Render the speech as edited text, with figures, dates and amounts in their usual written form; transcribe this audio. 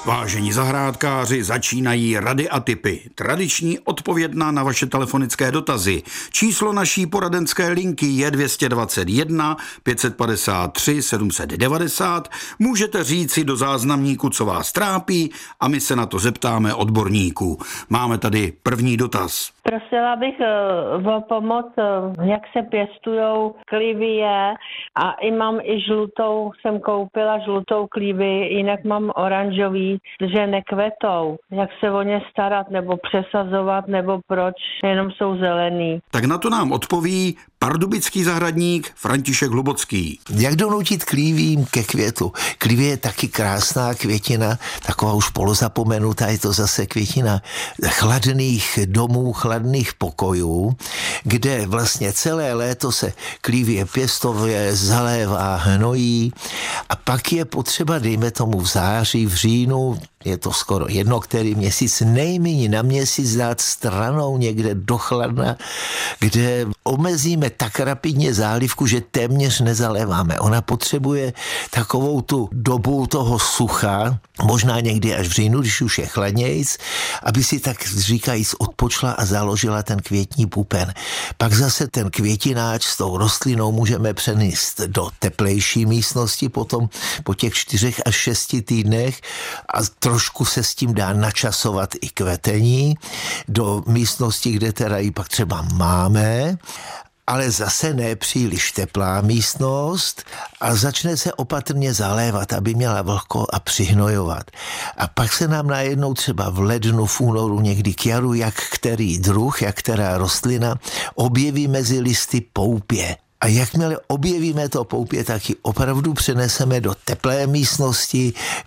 Vážení zahrádkáři, začínají rady a tipy. Tradiční odpovědná na vaše telefonické dotazy. Číslo naší poradenské linky je 221 553 790. Můžete říci do záznamníku, co vás trápí, a my se na to zeptáme odborníků. Máme tady první dotaz. Prosila bych o pomoc, jak se pěstujou klivie, a mám i žlutou, jsem koupila žlutou klivii, jinak mám oranžový, že nekvetou. Jak se o ně starat, nebo přesazovat, nebo proč jenom jsou zelený. Tak na to nám odpoví pardubický zahradník František Hlubocký. Jak donutit klívím ke květu? Klívie je taky krásná květina, taková už polozapomenutá, je to zase květina chladných domů, chladných pokojů, kde vlastně celé léto se klívie pěstově, zalévá, hnojí, a pak je potřeba, dejme tomu v září, v říjnu, je to skoro jedno, který měsíc, nejméně na měsíc dát stranou někde do chladna, kde omezíme tak rapidně zálivku, že téměř nezaléváme. Ona potřebuje takovou tu dobu toho sucha, možná někdy až v říjnu, když už je chladnějc, aby si tak říkajíc odpočla a založila ten květní pupen. Pak zase ten květináč s tou rostlinou můžeme přenést do teplejší místnosti potom po těch 4 až 6 týdnech a trošku se s tím dá načasovat i kvetení do místnosti, kde teda ji pak třeba máme, ale zase ne příliš teplá místnost, a začne se opatrně zalévat, aby měla vlhko a přihnojovat. A pak se nám najednou třeba v lednu, v únoru, někdy k jaru, jak který druh, jak která rostlina objeví mezi listy poupě. A jakmile objevíme to poupě, tak ji opravdu přeneseme do teplé místnosti,